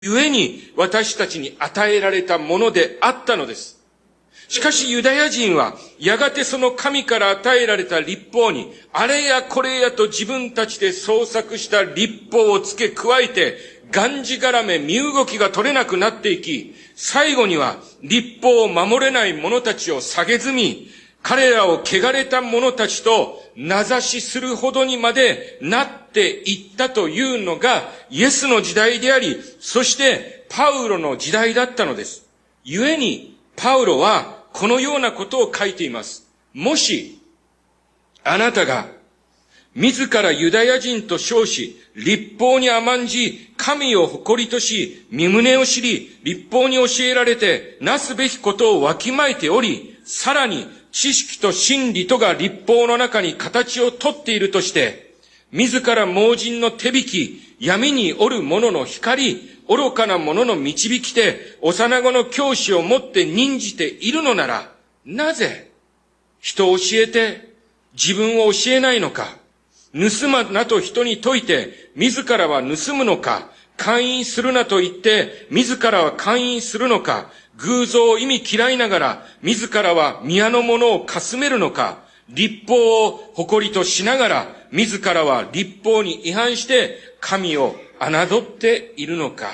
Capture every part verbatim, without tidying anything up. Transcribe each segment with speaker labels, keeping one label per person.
Speaker 1: 故に私たちに与えられたものであったのです。しかしユダヤ人はやがてその神から与えられた律法にあれやこれやと自分たちで創作した律法を付け加えてがんじがらめ身動きが取れなくなっていき、最後には律法を守れない者たちを下げずみ、彼らを汚れた者たちと名指しするほどにまでなっていったというのがイエスの時代であり、そしてパウロの時代だったのです。故にパウロはこのようなことを書いています。もしあなたが自らユダヤ人と称し、律法に甘んじ、神を誇りとし、身旨を知り、律法に教えられて、なすべきことをわきまえており、さらに知識と真理とが律法の中に形をとっているとして、自ら盲人の手引き、闇におる者の光、愚かな者の導き手、幼子の教師をもって任じているのなら、なぜ人を教えて自分を教えないのか。盗まなと人に説いて、自らは盗むのか。姦淫するなと言って、自らは姦淫するのか。偶像を意味嫌いながら、自らは宮のものをかすめるのか。律法を誇りとしながら、自らは律法に違反して、神を侮っているのか。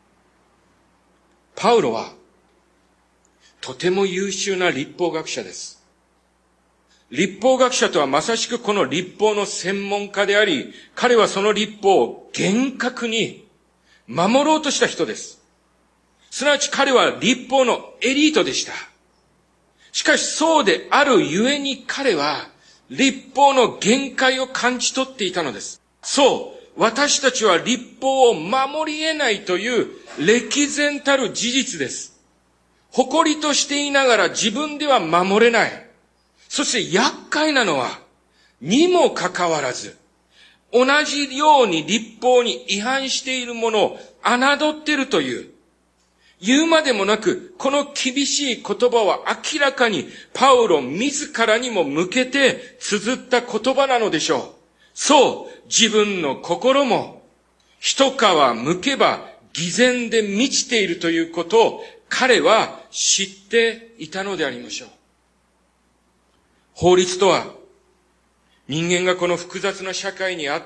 Speaker 1: パウロは、とても優秀な律法学者です。律法学者とはまさしくこの律法の専門家であり、彼はその律法を厳格に守ろうとした人です。すなわち彼は律法のエリートでした。しかしそうであるゆえに彼は律法の限界を感じ取っていたのです。そう、私たちは律法を守り得ないという歴然たる事実です。誇りとしていながら自分では守れない。そして厄介なのは、にもかかわらず、同じように律法に違反しているものを侮っているという、言うまでもなく、この厳しい言葉は明らかにパウロ自らにも向けて綴った言葉なのでしょう。そう、自分の心も一皮むけば偽善で満ちているということを彼は知っていたのでありましょう。法律とは、人間がこの複雑な社会にあって、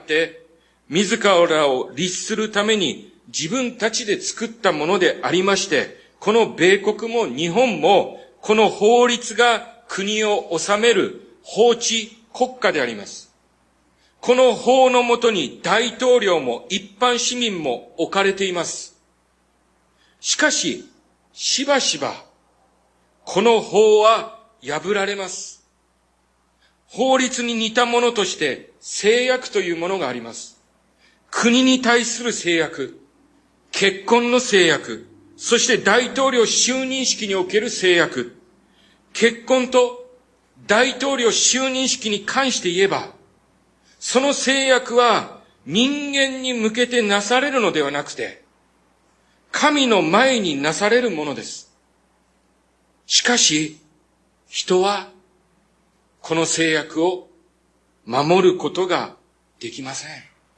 Speaker 1: 自らを律するために自分たちで作ったものでありまして、この米国も日本も、この法律が国を治める法治国家であります。この法のもとに大統領も一般市民も置かれています。しかし、しばしば、この法は破られます。法律に似たものとして制約というものがあります。国に対する制約、結婚の制約、そして大統領就任式における制約。結婚と大統領就任式に関して言えば、その制約は人間に向けてなされるのではなくて、神の前になされるものです。しかし、人はこの制約を守ることができません。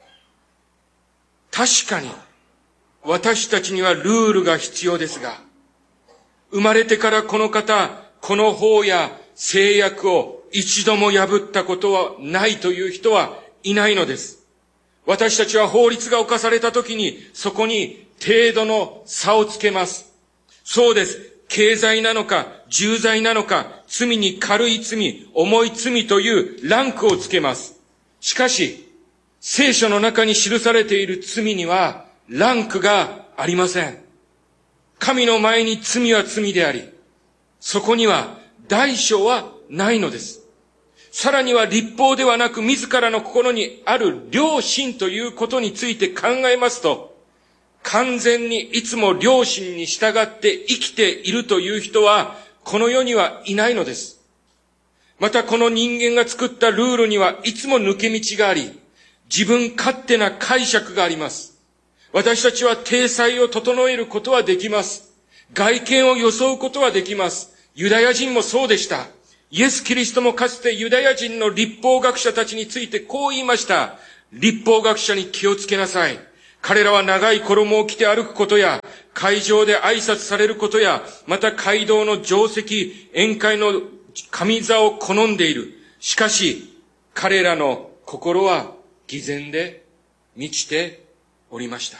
Speaker 1: 確かに私たちにはルールが必要ですが、生まれてからこの方、この法や制約を一度も破ったことはないという人はいないのです。私たちは法律が犯されたときにそこに程度の差をつけます。そうです。軽罪なのか、重罪なのか、罪に軽い罪、重い罪というランクをつけます。しかし、聖書の中に記されている罪には、ランクがありません。神の前に罪は罪であり、そこには代償はないのです。さらには律法ではなく自らの心にある良心ということについて考えますと、完全にいつも良心に従って生きているという人はこの世にはいないのです。またこの人間が作ったルールにはいつも抜け道があり、自分勝手な解釈があります。私たちは体裁を整えることはできます。外見を装うことはできます。ユダヤ人もそうでした。イエス・キリストもかつてユダヤ人の律法学者たちについてこう言いました。律法学者に気をつけなさい。 彼らは長い衣を着て歩くことや、会場で挨拶されることや、また街道の定石、宴会の上座を好んでいる。しかし、彼らの心は偽善で満ちておりました。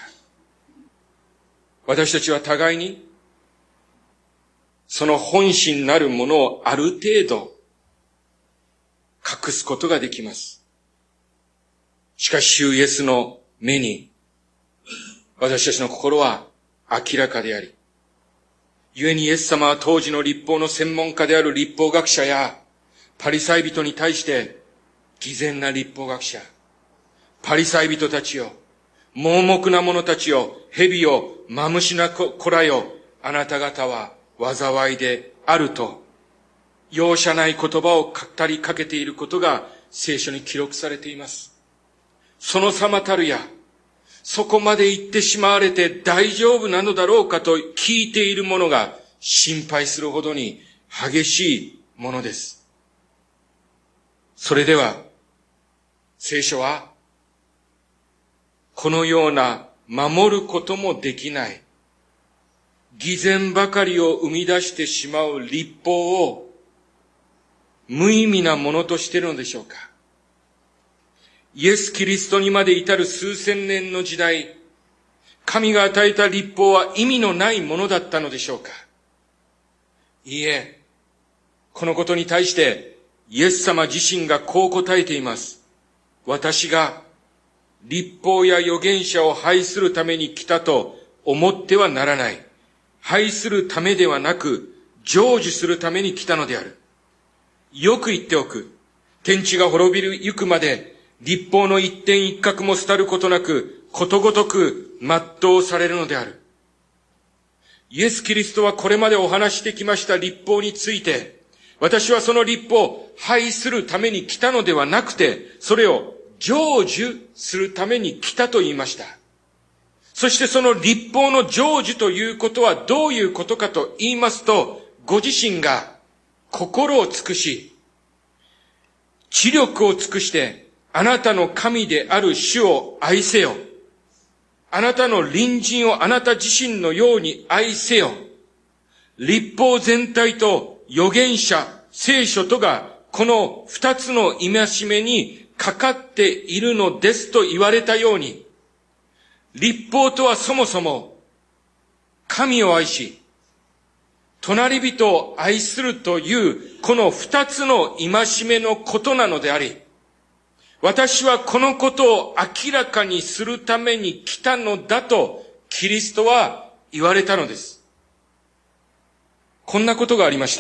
Speaker 1: 私たちは互いに、その本心なるものをある程度隠すことができます。しかし、主イエスの目に、私たちの心は明らかであり、故にイエス様は当時の律法の専門家である律法学者やパリサイ人に対して、偽善な律法学者、パリサイ人たちよ、盲目な者たちよ、蛇よ、マムシな子らよ、あなた方は災いであると、容赦ない言葉を語りかけていることが聖書に記録されています。その様たるや、そこまで行ってしまわれて大丈夫なのだろうかと聞いている者が心配するほどに激しいものです。それでは、聖書は、このような守ることもできない、偽善ばかりを生み出してしまう律法を無意味なものとしているのでしょうか。イエス・キリストにまで至る数千年の時代、神が与えた律法は意味のないものだったのでしょうか。いいえ、このことに対してイエス様自身がこう答えています。私が律法や預言者を拝するために来たと思ってはならない。拝するためではなく、成就するために来たのである。よく言っておく。天地が滅びるゆくまで、律法の一点一角も廃ることなく、ことごとく全うされるのである。イエス・キリストはこれまでお話してきました律法について、私はその律法を拝するために来たのではなくて、それを成就するために来たと言いました。そしてその律法の成就ということはどういうことかと言いますと、ご自身が心を尽くし、知力を尽くして、あなたの神である主を愛せよ。あなたの隣人をあなた自身のように愛せよ。律法全体と預言者、聖書とがこの二つの戒めにかかっているのですと言われたように、律法とはそもそも神を愛し、隣人を愛するというこの二つの戒めのことなのであり、私はこのことを明らかにするために来たのだとキリストは言われたのです。こんなことがありました。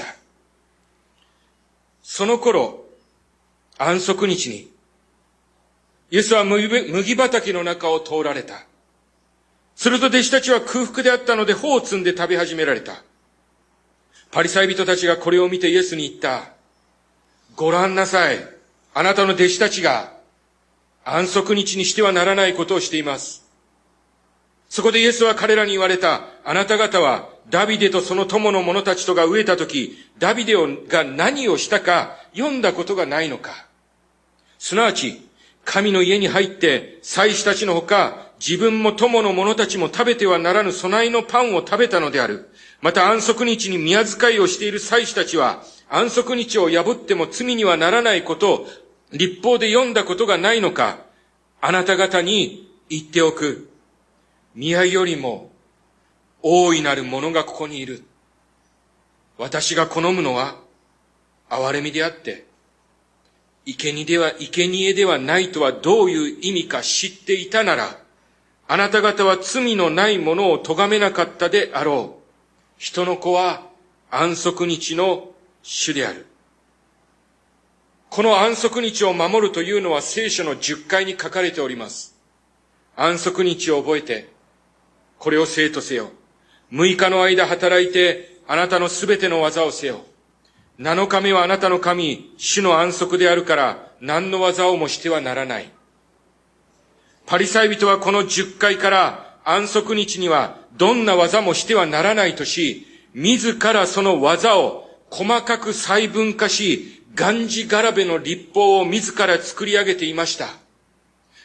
Speaker 1: その頃、安息日に、イエスは麦畑の中を通られた。すると弟子たちは空腹であったので穂を摘んで食べ始められた。パリサイ人たちがこれを見てイエスに言った。ご覧なさい。あなたの弟子たちが安息日にしてはならないことをしています。そこでイエスは彼らに言われた。あなた方はダビデとその友の者たちとが飢えたとき、ダビデが何をしたか読んだことがないのか。すなわち、神の家に入って祭司たちのほか、自分も友の者たちも食べてはならぬ備えのパンを食べたのである。また安息日に宮使いをしている祭司たちは、安息日を破っても罪にはならないことを律法で読んだことがないのか。あなた方に言っておく。宮よりも大いなるものがここにいる。私が好むのは憐れみであって、生贄では、生贄ではないとはどういう意味か知っていたなら、あなた方は罪のないものを咎めなかったであろう。人の子は安息日の主である。この安息日を守るというのは聖書のじゅっかいに書かれております。安息日を覚えて、これを生とせよ。むいかの間働いて、あなたのすべての技をせよ。なのかめはあなたの神、主の安息であるから、何の技をもしてはならない。パリサイ人はこのじゅっかいから安息日にはどんな技もしてはならないとし、自らその技を細かく細分化し、がんじがらべの律法を自ら作り上げていました。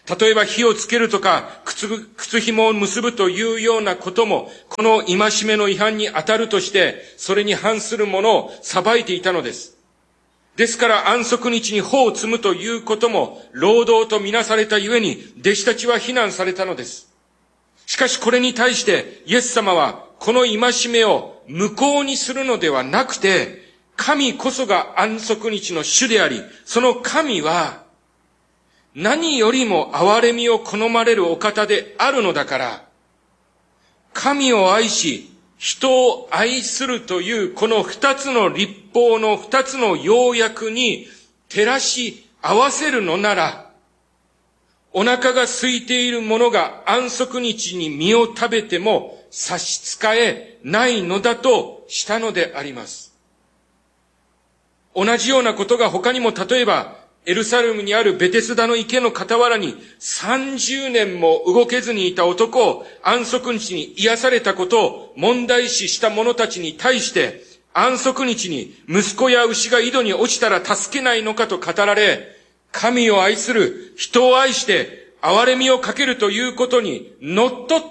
Speaker 1: 例えば火をつけるとか、靴、靴紐を結ぶというようなことも、この戒めの違反に当たるとして、それに反するものを裁いていたのです。ですから安息日に穂を摘むということも、労働とみなされたゆえに、弟子たちは非難されたのです。しかしこれに対して、イエス様は、この戒めを無効にするのではなくて、神こそが安息日の主であり、その神は、何よりも憐れみを好まれるお方であるのだから、神を愛し、人を愛するというこの二つの律法の二つの要約に照らし合わせるのなら、お腹が空いている者が安息日に実を食べても差し支えないのだとしたのであります。同じようなことが他にも例えば、エルサレムにあるベテスダの池の傍らにさんじゅうねんも動けずにいた男を安息日に癒されたことを問題視した者たちに対して、安息日に息子や牛が井戸に落ちたら助けないのかと語られ、神を愛する、人を愛して憐れみをかけるということにのっとって、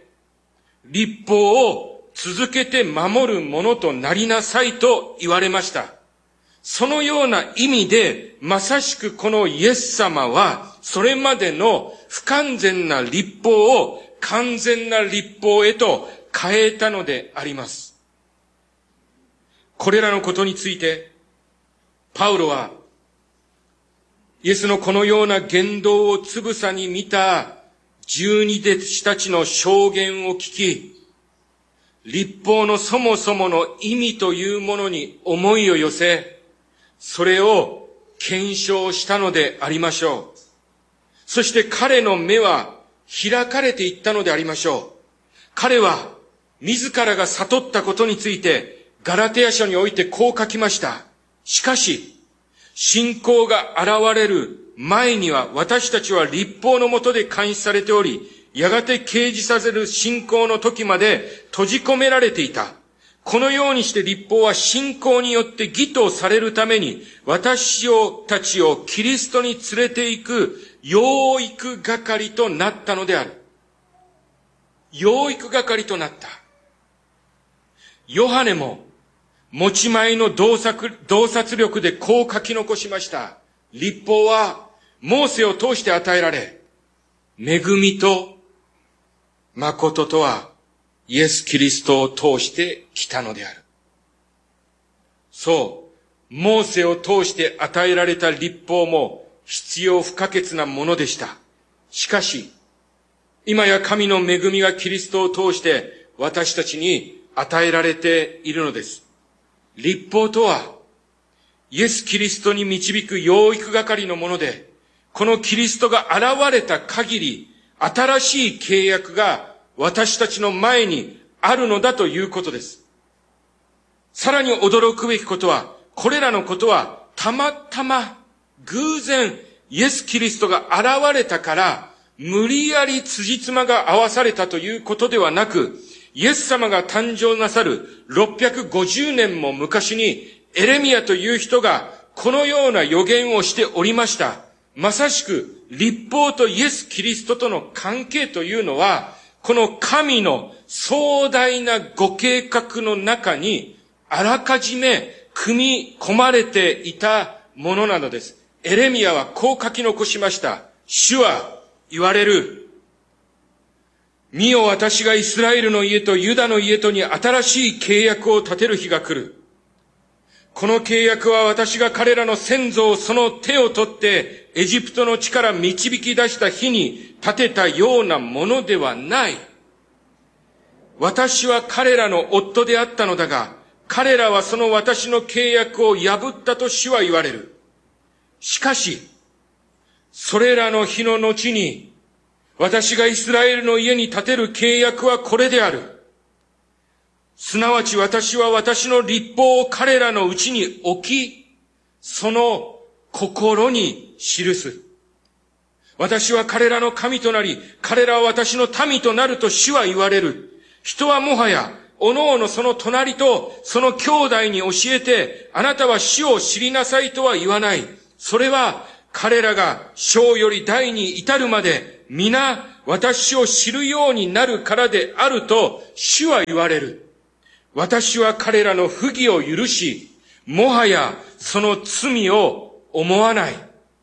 Speaker 1: 律法を続けて守るものとなりなさいと言われました。そのような意味で、まさしくこのイエス様は、それまでの不完全な律法を完全な律法へと変えたのであります。これらのことについて、パウロは、イエスのこのような言動をつぶさに見た十二弟子たちの証言を聞き、律法のそもそもの意味というものに思いを寄せ、それを検証したのでありましょう。そして彼の目は開かれていったのでありましょう。彼は自らが悟ったことについてガラテヤ書においてこう書きました。しかし、信仰が現れる前には私たちは律法の下で監視されており、やがて掲示させる信仰の時まで閉じ込められていた。このようにして律法は信仰によって義とされるために、私たちをキリストに連れて行く養育係となったのである。養育係となった。ヨハネも持ち前の洞察、洞察力でこう書き残しました。律法はモーセを通して与えられ、恵みと誠とはイエス・キリストを通して来たのである。そう、モーセを通して与えられた律法も必要不可欠なものでした。しかし、今や神の恵みがキリストを通して私たちに与えられているのです。律法とは、イエス・キリストに導く養育係のもので、このキリストが現れた限り、新しい契約が私たちの前にあるのだということです。さらに驚くべきことは、これらのことはたまたま偶然イエス・キリストが現れたから無理やり辻褄が合わされたということではなく、イエス様が誕生なさるろっぴゃくごじゅうねんも昔にエレミアという人がこのような予言をしておりました。まさしく律法とイエス・キリストとの関係というのは、この神の壮大なご計画の中にあらかじめ組み込まれていたものなのです。エレミアはこう書き残しました。主は言われる。見よ、私がイスラエルの家とユダの家とに新しい契約を立てる日が来る。この契約は私が彼らの先祖をその手を取ってエジプトの地から導き出した日に立てたようなものではない。私は彼らの夫であったのだが、彼らはその私の契約を破ったと主は言われる。しかし、それらの日の後に、私がイスラエルの家に立てる契約はこれである。すなわち私は私の律法を彼らのうちに置き、その心に記す。私は彼らの神となり、彼らは私の民となると主は言われる。人はもはや、おのおのその隣とその兄弟に教えて、あなたは主を知りなさいとは言わない。それは彼らが小より大に至るまで皆私を知るようになるからであると主は言われる。私は彼らの不義を許し、もはやその罪を思わない。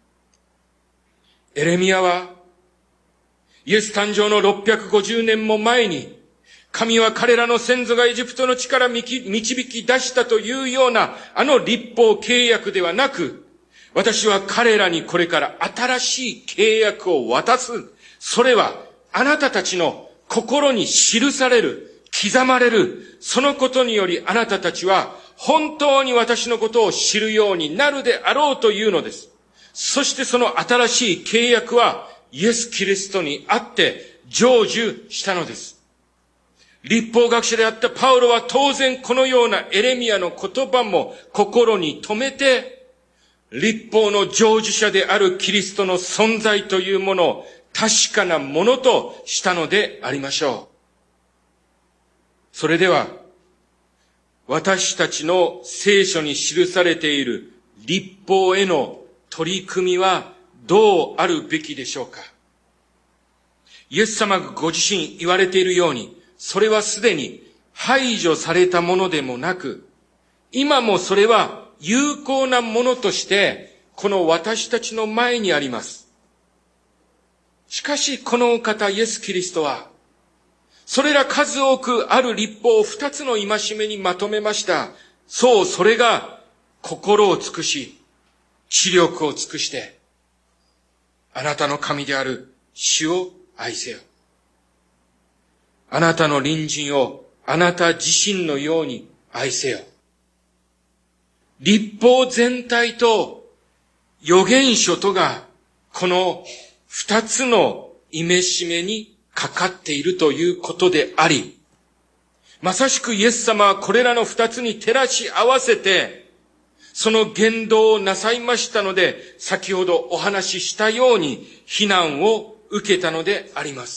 Speaker 1: エレミヤはイエス誕生のろっぴゃくごじゅうねんも前に、神は彼らの先祖がエジプトの地から導き出したというようなあの立法契約ではなく、私は彼らにこれから新しい契約を渡す。それはあなたたちの心に記される、刻まれる。そのことによりあなたたちは本当に私のことを知るようになるであろうというのです。そしてその新しい契約はイエス・キリストにあって成就したのです。律法学者であったパウロは当然このようなエレミヤの言葉も心に留めて、律法の成就者であるキリストの存在というものを確かなものとしたのでありましょう。それでは、私たちの聖書に記されている律法への取り組みはどうあるべきでしょうか。イエス様がご自身言われているように、それはすでに排除されたものでもなく、今もそれは有効なものとして、この私たちの前にあります。しかし、このお方、イエス・キリストは、それら数多くある律法を二つの戒めにまとめました。そう、それが、心を尽くし、知力を尽くして、あなたの神である主を愛せよ。あなたの隣人をあなた自身のように愛せよ。律法全体と預言書とがこの二つの戒めにかかっているということであり、まさしくイエス様はこれらの二つに照らし合わせて、その言動をなさいましたので、先ほどお話ししたように非難を受けたのであります。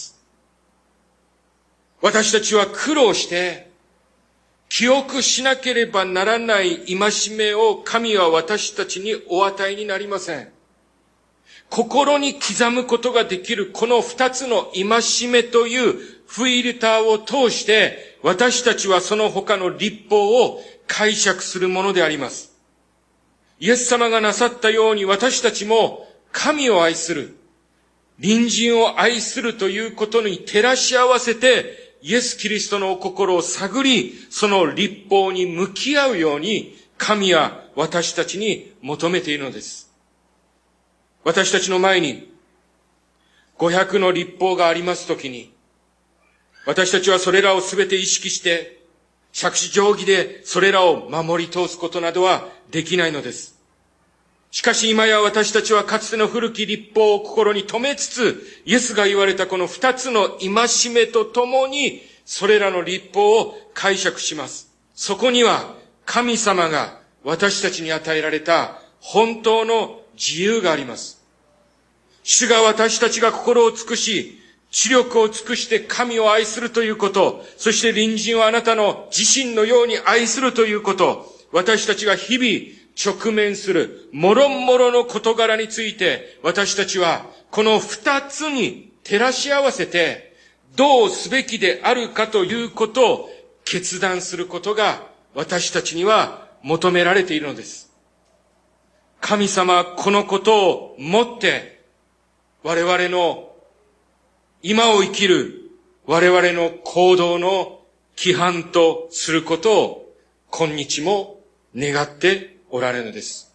Speaker 1: 私たちは苦労して、記憶しなければならない戒めを神は私たちにお与えになりません。心に刻むことができるこの二つの戒めというフィルターを通して私たちはその他の律法を解釈するものであります。イエス様がなさったように私たちも神を愛する、隣人を愛するということに照らし合わせてイエス・キリストのお心を探り、その律法に向き合うように、神は私たちに求めているのです。私たちの前に、ごひゃくの律法がありますときに、私たちはそれらをすべて意識して、杓子定規でそれらを守り通すことなどはできないのです。しかし今や私たちはかつての古き律法を心に留めつつ、イエスが言われたこの二つの戒めとともに、それらの律法を解釈します。そこには神様が私たちに与えられた本当の自由があります。主が私たちが心を尽くし、知力を尽くして神を愛するということ、そして隣人をあなたの自身のように愛するということ、私たちが日々直面するもろもろの事柄について、私たちはこの二つに照らし合わせて、どうすべきであるかということを決断することが私たちには求められているのです。神様はこのことをもって我々の今を生きる我々の行動の規範とすることを今日も願っておられるのです。